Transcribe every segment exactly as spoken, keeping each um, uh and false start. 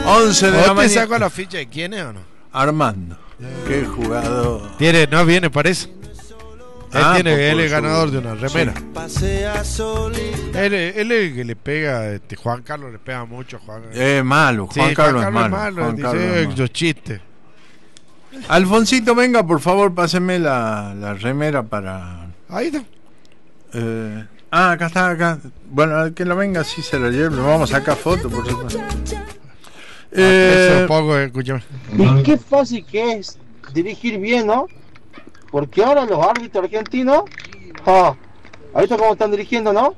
once de la mañana. ¿Te sacó la ficha de quién es o no? Armando. Qué jugador. Tiene, no viene, parece. Él, Ah, tiene, por- él por es su- ganador de una remera. Sí. Él, él es el que le pega, este, Juan Carlos le pega mucho. Juan, Es malo, Juan sí, Carlos, Juan es Carlos malo. Juan dice, Carlos es eh, malo. los chistes. Alfonsito, venga, por favor, páseme la, la remera para... Ahí está. Eh, ah, acá está, acá. Bueno, que lo venga, sí se lo lleve. Le vamos a sacar fotos, por supuesto. Eh, Eso un poco, escúchame. Y qué fácil que es dirigir bien, ¿no? Porque ahora los árbitros argentinos, ah, ahorita cómo están dirigiendo, ¿no?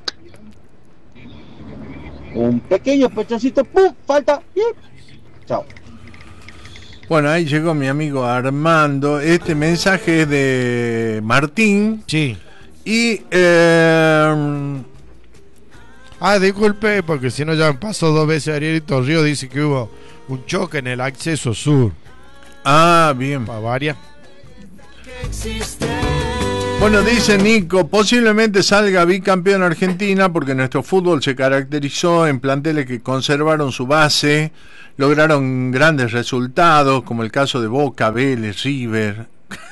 Un pequeño pechoncito, ¡pum! Falta y chao. Bueno, ahí llegó mi amigo Armando. Este mensaje es de Martín. Sí. Y... Eh, Ah, disculpe, porque si no ya me pasó dos veces Arielito Río, dice que hubo un choque en el acceso sur. ah, bien. Bavaria. Bueno, dice Nico, posiblemente salga bicampeón Argentina porque nuestro fútbol se caracterizó en planteles que conservaron su base, lograron grandes resultados, como el caso de Boca, Vélez, River.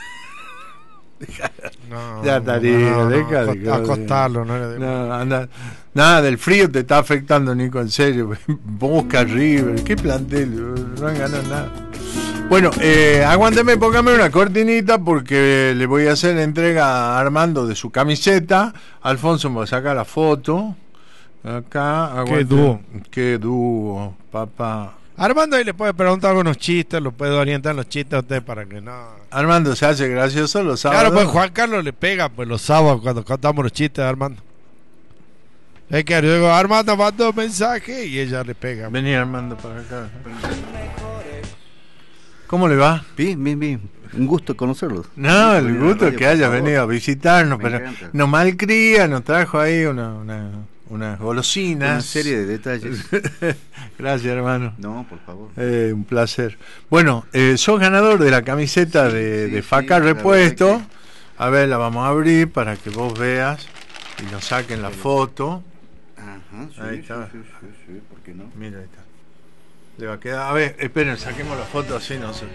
No, Ya, Darío, no, no, deja de acost- que- acostarlo, no era de... No, anda, nada del frío te está afectando, Nico, en serio. Boca, River, qué plantel, no han ganado nada. Bueno, eh, aguánteme, póngame una cortinita porque le voy a hacer entrega a Armando de su camiseta. Alfonso me va a sacar la foto. Acá, aguante. Qué dúo. Qué dúo, papá. Armando ahí le puede preguntar algunos chistes, lo puede orientar en los chistes a usted para que no... Armando se hace gracioso los sábados. Claro, pues Juan Carlos le pega pues los sábados cuando contamos los chistes de Armando. Es que yo digo, Armando mandó un mensaje y ella le pega. Vení, Armando, para acá. ¿Cómo le va? Bien, bien, bien. Un gusto conocerlos. No, el Venir a la gusto radio, que por haya favor. venido a visitarnos, Me pero encanta. nos malcría, nos trajo ahí una, una, unas golosinas. Una serie de detalles. Gracias, hermano. No, por favor. Eh, un placer. Bueno, eh, sos ganador de la camiseta de, Sí, de sí, Facar la Repuesto. verdad A ver, la vamos a abrir para que vos veas y nos saquen la foto. Ajá, sí, Ahí sí, está. sí, sí, sí, ¿por qué no? Mira, ahí está. Le va a quedar. A ver, esperen, saquemos la foto así, no sé.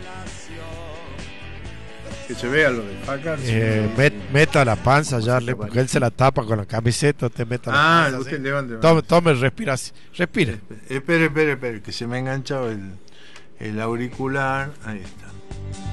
Que se vea lo de Facar. Eh, met- meta la panza ya, le- porque él se la tapa con la camiseta, usted meta Ah, la panza. usted así. levante. Tome, tome, respira, así. respire. Espere, espere, espere, que se me ha enganchado el, el auricular. Ahí está.